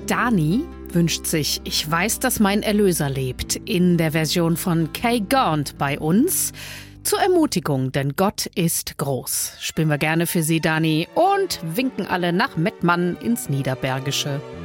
Dani wünscht sich Ich weiß, dass mein Erlöser lebt in der Version von Kay Gaunt bei uns. Zur Ermutigung, denn Gott ist groß. Spielen wir gerne für Sie, Dani, und winken alle nach Mettmann ins Niederbergische.